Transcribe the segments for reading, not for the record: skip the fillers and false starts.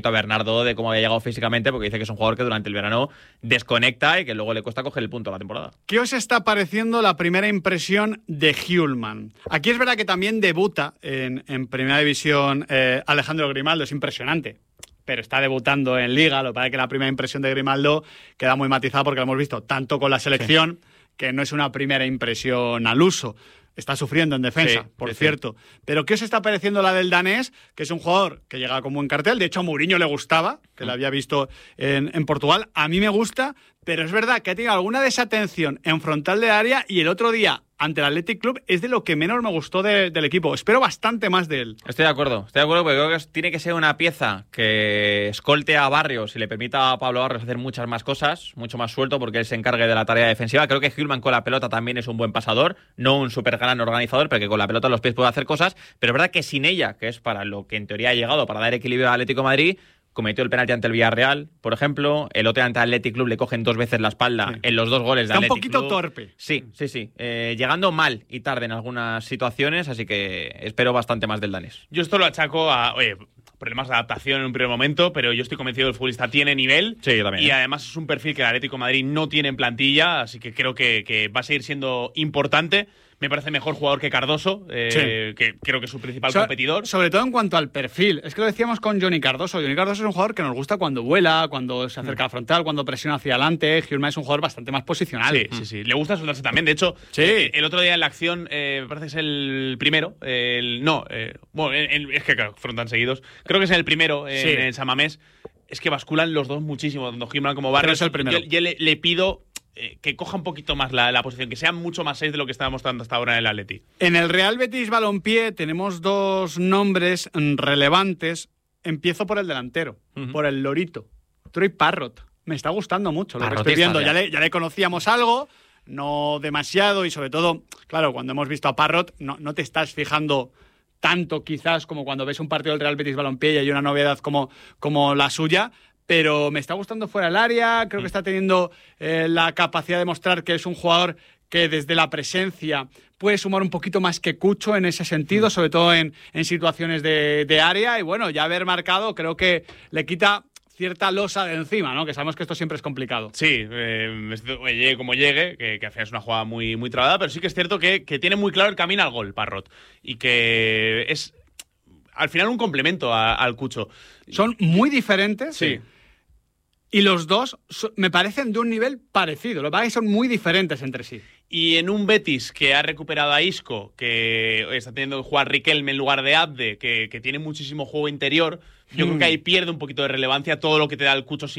a Bernardo de cómo había llegado físicamente, porque dice que es un jugador que durante el verano desconecta y que luego le cuesta coger el punto a la temporada. ¿Qué os está pareciendo la primera impresión de Hjulmand? Aquí es verdad que también debuta en Primera División Alejandro Grimaldo, es impresionante, pero está debutando en Liga. Lo que pasa es que la primera impresión de Grimaldo queda muy matizada porque lo hemos visto tanto con la selección, que no es una primera impresión al uso. Está sufriendo en defensa, por cierto. Pero ¿qué os está pareciendo la del danés? Que es un jugador que llega con buen cartel. De hecho, a Mourinho le gustaba, que lo había visto en Portugal. A mí me gusta, pero es verdad que ha tenido alguna desatención en frontal de área y el otro día, ante el Athletic Club, es de lo que menos me gustó del equipo. Espero bastante más de él. Estoy de acuerdo porque creo que tiene que ser una pieza que escolte a Barrios y le permita a Pablo Barrios hacer muchas más cosas, mucho más suelto, porque él se encargue de la tarea defensiva. Creo que Hjulmand con la pelota también es un buen pasador, no un súper gran organizador, pero que con la pelota en los pies puede hacer cosas. Pero es verdad que sin ella, que es para lo que en teoría ha llegado, para dar equilibrio al Atlético de Madrid, cometió el penalti ante el Villarreal, por ejemplo. El otro ante el Athletic Club le cogen 2 veces la espalda en los 2 goles de Athletic Club. Está un poquito torpe. Sí. Llegando mal y tarde en algunas situaciones, así que espero bastante más del danés. Yo esto lo achaco a problemas de adaptación en un primer momento, pero yo estoy convencido que el futbolista tiene nivel. Sí, yo también. Y además es un perfil que el Atlético de Madrid no tiene en plantilla, así que creo que va a seguir siendo importante. Me parece mejor jugador que Cardoso, que creo que es su principal competidor. Sobre todo en cuanto al perfil. Es que lo decíamos con Johnny Cardoso. Johnny Cardoso es un jugador que nos gusta cuando vuela, cuando se acerca a la frontal, cuando presiona hacia adelante. Hjulmand es un jugador bastante más posicional. Sí. Le gusta soltarse también. De hecho, el otro día en la acción, me parece que es el primero. Es que claro, fueron tan seguidos. Creo que es el primero en San Mamés. Es que basculan los dos muchísimo, tanto Hjulmand como Barrios. Es el primero. Yo le pido que coja un poquito más la posición, que sea mucho más 6 de lo que estaba mostrando hasta ahora en el Atleti. En el Real Betis Balompié tenemos 2 nombres relevantes. Empiezo por el delantero, por el Lorito, Troy Parrott. Me está gustando mucho lo que estoy viendo. Ya le conocíamos algo, no demasiado, y sobre todo, claro, cuando hemos visto a Parrott, no te estás fijando tanto quizás como cuando ves un partido del Real Betis Balompié y hay una novedad como la suya. Pero me está gustando fuera del área, creo que está teniendo la capacidad de mostrar que es un jugador que desde la presencia puede sumar un poquito más que Cucho en ese sentido, sobre todo en situaciones de área. Y bueno, ya haber marcado creo que le quita cierta losa de encima, ¿no? Que sabemos que esto siempre es complicado. Sí, llegue como llegue, que al final es una jugada muy, muy trabada, pero sí que es cierto que tiene muy claro el camino al gol, Parrott. Y que es al final un complemento al Cucho. Son muy diferentes. Sí. Y los dos me parecen de un nivel parecido. Lo que pasa es que son muy diferentes entre sí. Y en un Betis que ha recuperado a Isco, que está teniendo que jugar Riquelme en lugar de Abde, que tiene muchísimo juego interior, yo creo que ahí pierde un poquito de relevancia todo lo que te da el Cucho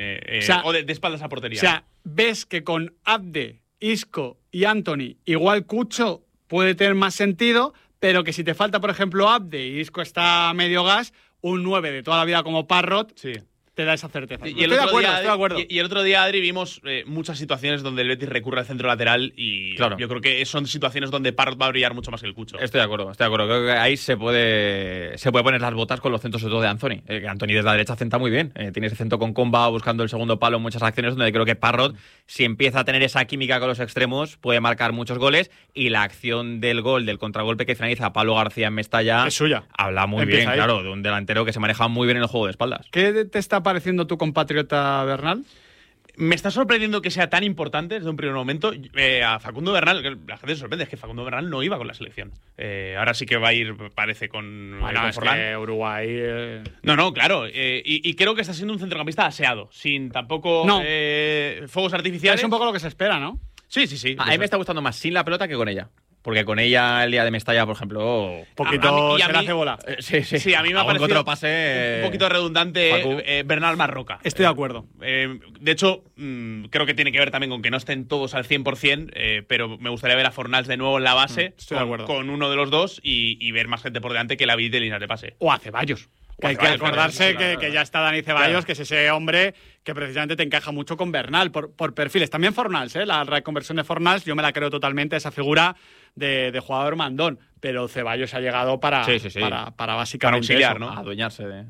o de espaldas a portería. O sea, ves que con Abde, Isco y Anthony, igual Cucho puede tener más sentido, pero que si te falta, por ejemplo, Abde y Isco está a medio gas, un 9 de toda la vida como Parrott te da esa certeza. Estoy de acuerdo. Y el otro día, Adri, vimos muchas situaciones donde el Betis recurre al centro lateral y yo creo que son situaciones donde Parrott va a brillar mucho más que el Cucho. Estoy de acuerdo. Creo que ahí se puede poner las botas con los centros, sobre todo de Anthony. Que Anthony desde la derecha centra muy bien. Tiene ese centro con comba, buscando el segundo palo en muchas acciones, donde creo que Parrott, si empieza a tener esa química con los extremos, puede marcar muchos goles. Y la acción del gol, del contragolpe que finaliza a Pablo García en Mestalla, es suya. Habla muy bien, claro, de un delantero que se maneja muy bien en el juego de espaldas. ¿Qué te está pareciendo tu compatriota Bernal? Me está sorprendiendo que sea tan importante desde un primer momento. A Facundo Bernal, la gente se sorprende, es que Facundo Bernal no iba con la selección. Ahora sí que va a ir, parece, con Forlán. Que Uruguay... No, claro. Y creo que está siendo un centrocampista aseado, sin tampoco fuegos artificiales. Es un poco lo que se espera, ¿no? Sí. A mí me está gustando más sin la pelota que con ella. Porque con ella, el día de Mestalla, por ejemplo... poquito se la hace bola. Sí, a mí me ha parecido otro pase, un poquito redundante Bernal Marroca. Estoy de acuerdo. De hecho, creo que tiene que ver también con que no estén todos al 100%, pero me gustaría ver a Fornals de nuevo en la base, con uno de los dos, y ver más gente por delante que la habilite de líneas de pase. O a Ceballos. Hay que acordarse que ya está Dani Ceballos, que es ese hombre que precisamente te encaja mucho con Bernal, por perfiles. También Fornals, la reconversión de Fornals, yo me la creo totalmente, esa figura de jugador mandón. Pero Ceballos ha llegado para básicamente para auxiliar, eso, ¿no? A adueñarse de...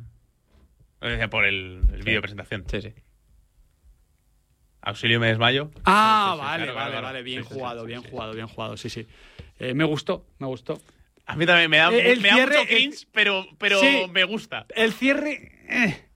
Por el vídeo presentación. Sí. Auxilio me desmayo. Vale. Bien jugado. Sí. Me gustó. A mí también me da mucho cringe, pero sí, me gusta. El cierre...